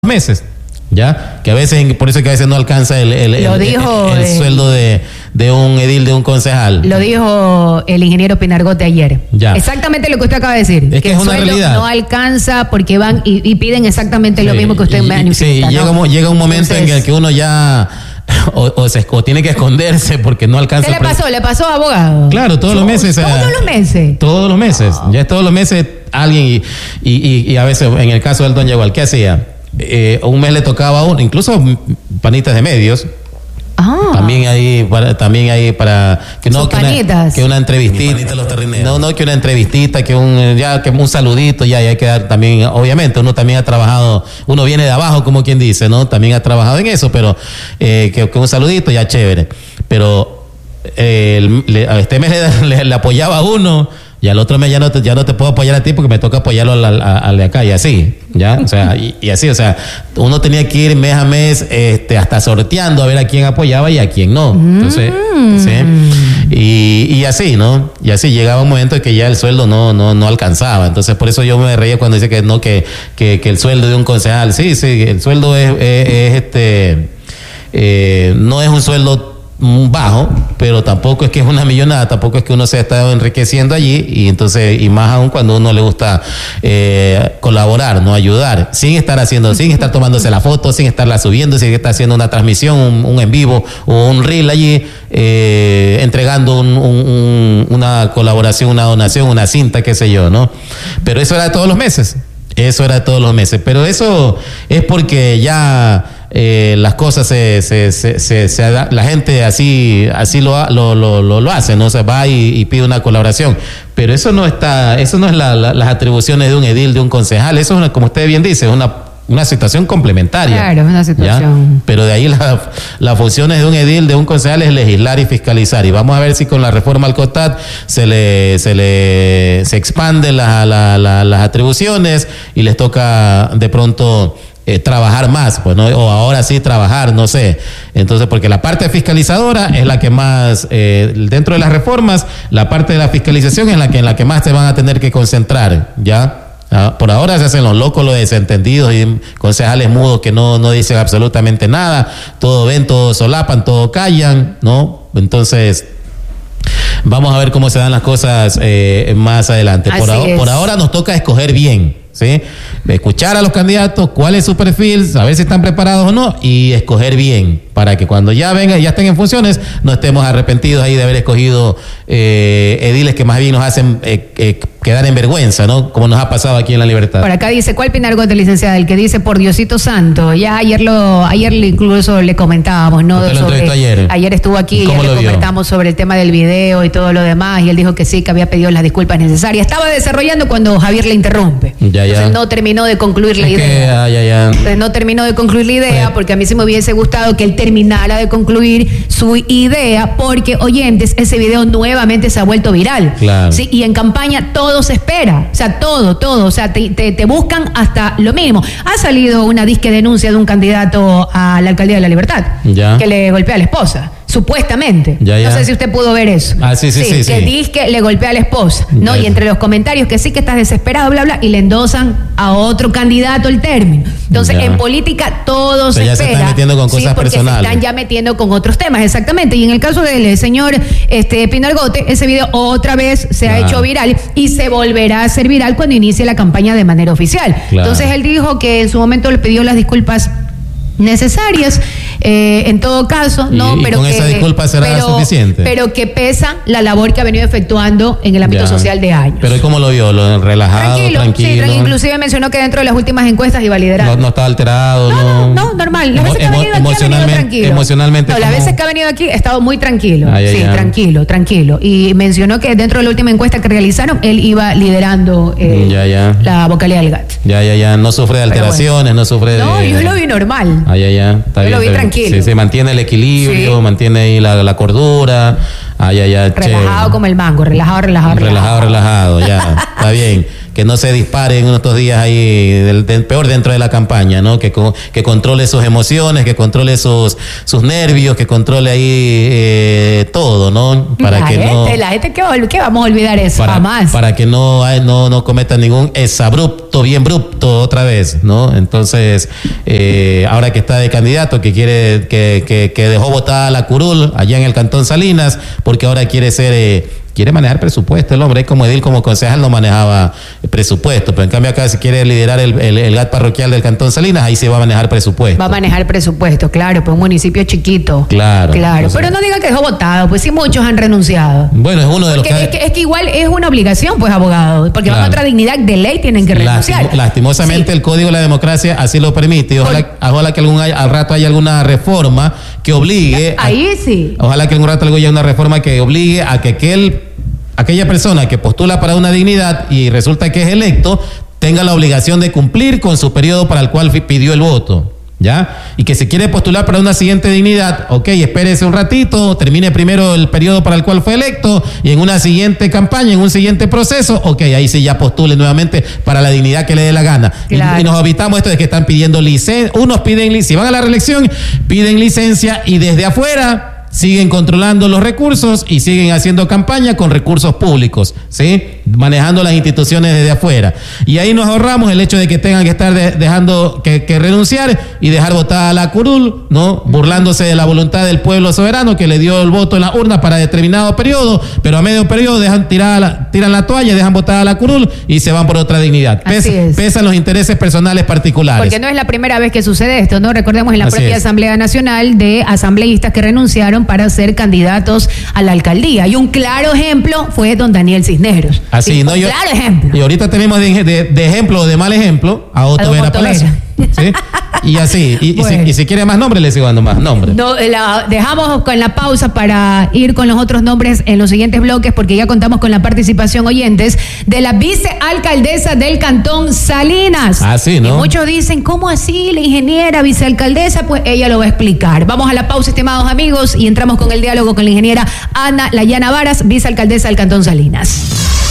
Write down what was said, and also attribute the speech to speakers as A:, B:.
A: meses, ya, que a veces, por eso es que a veces no alcanza el sueldo de un edil, de un concejal.
B: Lo dijo el ingeniero Pinargote ayer.
A: Ya.
B: Exactamente lo que usted acaba de decir.
A: Es que es
B: el
A: una
B: sueldo
A: realidad.
B: no alcanza porque van y piden exactamente lo mismo que usted manifiesta.
A: Sí,
B: ¿no?
A: llega un momento en el que uno ya o tiene que esconderse porque no alcanza.
B: ¿Qué le pasó? ¿Le pasó a abogado?
A: Claro, todos los meses.
B: ¿Todos los meses?
A: Todos los meses. Ya es todos los meses alguien y a veces, en el caso del don Yagual, ¿qué hacía? Un mes le tocaba a uno, incluso panitas de medios. También ahí para que no que una entrevistita, que una entrevistita, que un saludito, ya hay que dar también, obviamente uno también ha trabajado, uno viene de abajo como quien dice, ¿no? También ha trabajado en eso, pero que un saludito ya chévere, pero este mes le apoyaba a uno. Y al otro mes ya no te puedo apoyar a ti porque me toca apoyarlo al de acá y así, ¿ya? O sea, y así, o sea, uno tenía que ir mes a mes hasta sorteando a ver a quién apoyaba y a quién no. Entonces, ¿sí? Y así, ¿no? Y así llegaba un momento en que ya el sueldo no alcanzaba. Entonces, por eso yo me reía cuando dice que no, que el sueldo de un concejal, sí, el sueldo no es un sueldo bajo, pero tampoco es que es una millonada, tampoco es que uno se ha estado enriqueciendo allí, y entonces, y más aún cuando uno le gusta colaborar, no ayudar, sin estar tomándose la foto, sin estarla subiendo, sin estar haciendo una transmisión, un en vivo o un reel allí, entregando una colaboración, una donación, una cinta, qué sé yo, ¿no? Pero eso era todos los meses. Pero eso es porque ya las cosas la gente así lo hace, no se va y pide una colaboración, pero eso no es las atribuciones de un edil, de un concejal, eso es como usted bien dice, es una situación complementaria.
B: Claro, es una situación.
A: ¿Ya? Pero de ahí las funciones de un edil, de un concejal, es legislar y fiscalizar. Y vamos a ver si con la reforma al COTAD se expanden las atribuciones y les toca de pronto trabajar más, pues, ¿no? O ahora sí trabajar, no sé. Entonces, porque la parte fiscalizadora es la que más, dentro de las reformas, la parte de la fiscalización es en la que más se van a tener que concentrar, ¿ya? Por ahora se hacen los locos, los desentendidos y concejales mudos que no dicen absolutamente nada, todo ven, todo solapan, todo callan, ¿no? Entonces, vamos a ver cómo se dan las cosas más adelante. Por ahora nos toca escoger bien, ¿sí? Escuchar a los candidatos, cuál es su perfil, saber si están preparados o no, y escoger bien, para que cuando ya vengan y ya estén en funciones, no estemos arrepentidos ahí de haber escogido ediles que más bien nos hacen quedar en vergüenza, ¿no? Como nos ha pasado aquí en La Libertad.
B: Por acá dice, ¿cuál Pinargote, licenciada? El que dice, por Diosito Santo. Ya ayer incluso le comentábamos, ¿no?
A: ¿Usted lo entrevistó ayer?
B: Ayer estuvo aquí y ya le comentamos sobre el tema del video y todo lo demás, y él dijo que sí, que había pedido las disculpas necesarias. Estaba desarrollando cuando Javier le interrumpe. Entonces no terminó de concluir la idea. Entonces no terminó de concluir la idea, porque a mí sí me hubiese gustado que él terminara de concluir su idea, porque, oyentes, ese video nuevamente se ha vuelto viral.
A: Claro.
B: ¿Sí? Y en campaña todo se espera, o sea, todo, o sea, te buscan hasta lo mínimo. Ha salido una disque denuncia de un candidato a la alcaldía de La Libertad, que le golpea a la esposa, supuestamente. No sé si usted pudo ver eso.
A: Sí.
B: Que disque le golpea a la esposa, ¿no? Y entre los comentarios que sí, que estás desesperado, bla, bla, y le endosan a otro candidato el término. Entonces, en política todo se espera.
A: Se están metiendo con cosas personales.
B: Se están ya metiendo con otros temas, exactamente. Y en el caso del señor Pinargote, ese video otra vez se ha hecho viral y se volverá a hacer viral cuando inicie la campaña de manera oficial. Entonces, él dijo que en su momento le pidió las disculpas necesarias, en todo caso, ¿no?
A: Pero con esa disculpa será suficiente.
B: Pero que pesa la labor que ha venido efectuando en el ámbito social de años.
A: Pero ¿cómo lo vio? ¿Relajado, tranquilo?
B: Sí, inclusive mencionó que dentro de las últimas encuestas iba liderando.
A: No estaba alterado,
B: no, normal. Las veces que ha venido aquí ha venido tranquilo.
A: Emocionalmente.
B: No, las veces que ha venido aquí ha estado muy tranquilo. Tranquilo. Y mencionó que dentro de la última encuesta que realizaron, él iba liderando la vocalía del GAT.
A: No sufre de alteraciones, no sufre de...
B: No, yo lo vi normal.
A: Está bien.
B: Lo vi tranquilo.
A: Sí, mantiene el equilibrio, mantiene ahí la cordura.
B: Relajado como el mango, relajado.
A: Ya, está bien. no se dispare en estos días ahí del peor dentro de la campaña, ¿no? Que controle sus emociones, que controle sus nervios, que controle ahí todo, ¿no?
B: La gente ¿qué vamos a olvidar eso? Jamás.
A: Para que no cometa ningún exabrupto, bien brupto otra vez, ¿no? Entonces, ahora que está de candidato, que quiere, que dejó botada la curul allá en el Cantón Salinas, porque ahora quiere manejar presupuesto el hombre, como edil, como concejal no manejaba presupuesto, pero en cambio acá si quiere liderar el GAT parroquial del Cantón Salinas, ahí se va a manejar presupuesto.
B: Va a manejar presupuesto, claro, pues un municipio chiquito.
A: Claro.
B: Entonces, pero no diga que dejó votado, pues sí muchos han renunciado.
A: Bueno, es uno de los
B: es que igual es una obligación, pues abogado, porque van a otra dignidad de ley, tienen que renunciar.
A: Lastimosamente el Código de la Democracia así lo permite, y ojalá que al rato haya alguna reforma que obligue.
B: Ahí sí.
A: Ojalá que algún rato haya una reforma que obligue a que aquella persona que postula para una dignidad y resulta que es electo, tenga la obligación de cumplir con su periodo para el cual pidió el voto, ¿ya? Y que si quiere postular para una siguiente dignidad, espérese un ratito, termine primero el periodo para el cual fue electo, y en una siguiente campaña, en un siguiente proceso, ahí sí ya postule nuevamente para la dignidad que le dé la gana. Claro. Y nos evitamos esto de que están pidiendo licencia, si van a la reelección, piden licencia y desde afuera siguen controlando los recursos y siguen haciendo campaña con recursos públicos, ¿sí? Manejando las instituciones desde afuera. Y ahí nos ahorramos el hecho de que tengan que estar dejando que renunciar y dejar votada la curul, ¿no? Burlándose de la voluntad del pueblo soberano que le dio el voto en la urna para determinado periodo, pero a medio periodo tiran la toalla, dejan votada la curul y se van por otra dignidad. Pesan los intereses personales particulares.
B: Porque no es la primera vez que sucede esto, ¿no? Recordemos en la propia Asamblea Nacional de asambleístas que renunciaron para ser candidatos a la alcaldía. Y un claro ejemplo fue don Daniel Cisneros.
A: Así, ¿no?
B: Claro ejemplo.
A: Y ahorita tenemos de ejemplo o de mal ejemplo a Otto Vera Palacio. ¿Sí? Y así, y si quiere más nombres, le sigo dando más nombres.
B: No, dejamos con la pausa para ir con los otros nombres en los siguientes bloques, porque ya contamos con la participación, oyentes, de la vicealcaldesa del Cantón Salinas.
A: Así, ¿no?
B: Y muchos dicen, ¿cómo así la ingeniera vicealcaldesa? Pues ella lo va a explicar. Vamos a la pausa, estimados amigos, y entramos con el diálogo con la ingeniera Ana Layana Varas, vicealcaldesa del Cantón Salinas.